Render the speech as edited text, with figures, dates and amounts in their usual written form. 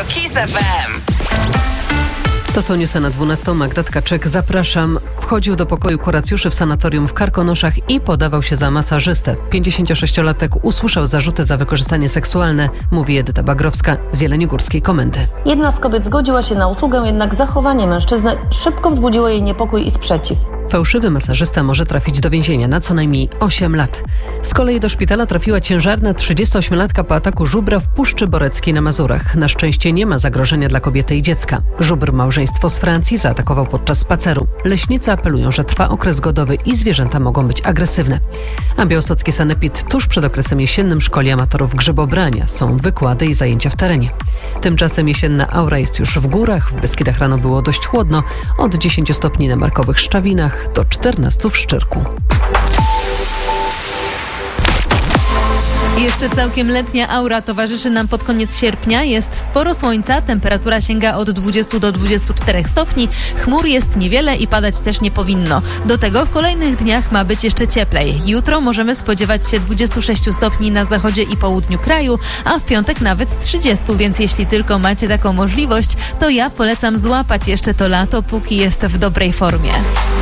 KISS FM. To są newsy na 12. Magda Tkaczyk. Zapraszam. Wchodził do pokoju kuracjuszy w sanatorium w Karkonoszach i podawał się za masażystę. 56-latek usłyszał zarzuty za wykorzystanie seksualne, mówi Edyta Bagrowska z Jeleniogórskiej Komendy. Jedna z kobiet zgodziła się na usługę, jednak zachowanie mężczyzny szybko wzbudziło jej niepokój i sprzeciw. Fałszywy masażysta może trafić do więzienia na co najmniej 8 lat. Z kolei do szpitala trafiła ciężarna 38-latka po ataku żubra w Puszczy Boreckiej na Mazurach. Na szczęście nie ma zagrożenia dla kobiety i dziecka. Żubr małżeństwo z Francji zaatakował podczas spaceru. Leśnicy apelują, że trwa okres godowy i zwierzęta mogą być agresywne. A białostocki sanepid tuż przed okresem jesiennym szkoli amatorów grzybobrania. Są wykłady i zajęcia w terenie. Tymczasem jesienna aura jest już w górach. W Beskidach rano było dość chłodno. Od 10 stopni na markowych Szczawinach do 14 w Szczyrku. Jeszcze całkiem letnia aura towarzyszy nam pod koniec sierpnia. Jest sporo słońca, temperatura sięga od 20 do 24 stopni, chmur jest niewiele i padać też nie powinno. Do tego w kolejnych dniach ma być jeszcze cieplej. Jutro możemy spodziewać się 26 stopni na zachodzie i południu kraju, a w piątek nawet 30, więc jeśli tylko macie taką możliwość, to ja polecam złapać jeszcze to lato, póki jest w dobrej formie.